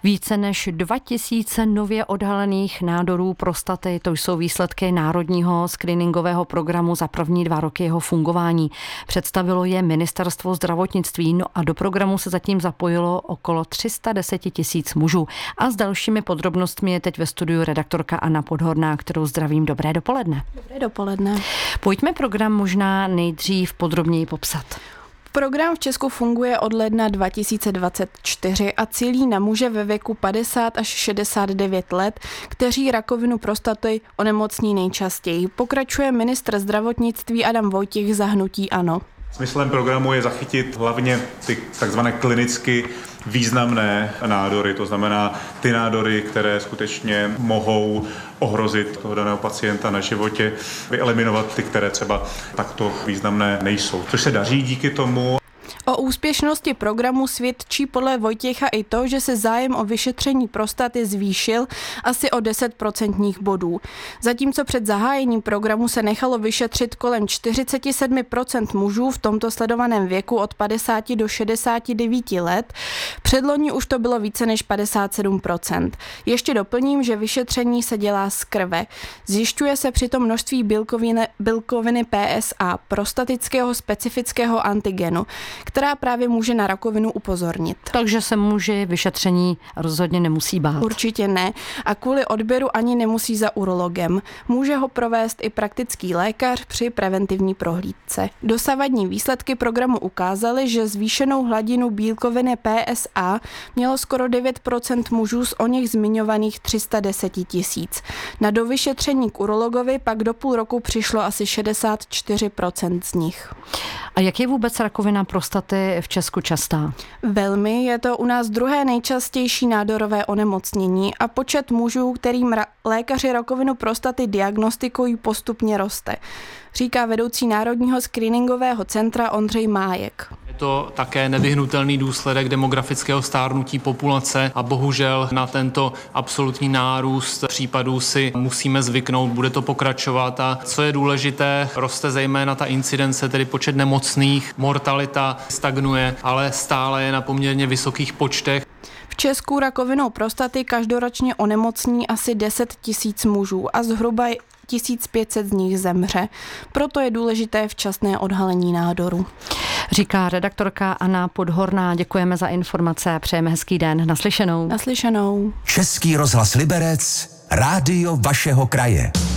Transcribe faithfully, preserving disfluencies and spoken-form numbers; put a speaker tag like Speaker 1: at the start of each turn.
Speaker 1: Více než dva tisíce nově odhalených nádorů prostaty, to jsou výsledky národního screeningového programu za první dva roky jeho fungování. Představilo je Ministerstvo zdravotnictví, no a do programu se zatím zapojilo okolo tři sta deset tisíc mužů. A s dalšími podrobnostmi je teď ve studiu redaktorka Anna Podhorná, kterou zdravím. Dobré dopoledne.
Speaker 2: Dobré dopoledne.
Speaker 1: Pojďme program možná nejdřív podrobněji popsat.
Speaker 2: Program v Česku funguje od ledna dva tisíce dvacet čtyři a cílí na muže ve věku padesát až šedesát devět let, kteří rakovinu prostaty onemocní nejčastěji. Pokračuje ministr zdravotnictví Adam Vojtěch za hnutí ANO.
Speaker 3: Smyslem programu je zachytit hlavně ty takzvané klinicky významné nádory, to znamená ty nádory, které skutečně mohou ohrozit toho daného pacienta na životě, vyeliminovat ty, které třeba takto významné nejsou, což se daří díky tomu.
Speaker 2: O úspěšnosti programu svědčí podle Vojtěcha i to, že se zájem o vyšetření prostaty zvýšil asi o deset procentních bodů. Zatímco před zahájením programu se nechalo vyšetřit kolem čtyřicet sedm procent mužů v tomto sledovaném věku od padesáti do šedesáti devíti let, předloni už to bylo více než padesát sedm procent. Ještě doplním, že vyšetření se dělá z krve. Zjišťuje se přitom množství bílkoviny, bílkoviny P S A, prostatického specifického antigenu, která právě může na rakovinu upozornit.
Speaker 1: Takže se muži vyšetření rozhodně nemusí bát.
Speaker 2: Určitě ne. A kvůli odběru ani nemusí za urologem. Může ho provést i praktický lékař při preventivní prohlídce. Dosavadní výsledky programu ukázaly, že zvýšenou hladinu bílkoviny P S A mělo skoro devět procent mužů z o něch zmiňovaných tři sta deset tisíc. Na dovyšetření k urologovi pak do půl roku přišlo asi šedesát čtyři procent z nich.
Speaker 1: A jak je vůbec rakovina prostaty v Česku častá?
Speaker 2: Velmi, je to u nás druhé nejčastější nádorové onemocnění a počet mužů, kterým ra- lékaři rakovinu prostaty diagnostikují, postupně roste, říká vedoucí Národního screeningového centra Ondřej Májek.
Speaker 4: Je to také nevyhnutelný důsledek demografického stárnutí populace a bohužel na tento absolutní nárůst případů si musíme zvyknout, bude to pokračovat a co je důležité, roste zejména ta incidence, tedy počet nemocných, mortalita stagnuje, ale stále je na poměrně vysokých počtech.
Speaker 2: V Česku rakovinou prostaty každoročně onemocní asi deset tisíc mužů a zhruba tisíc pět set z nich zemře. Proto je důležité včasné odhalení nádoru.
Speaker 1: Říká redaktorka Anna Podhorná. Děkujeme za informace a přejeme hezký den. Naslyšenou.
Speaker 2: Naslyšenou.
Speaker 5: Český rozhlas Liberec, rádio vašeho kraje.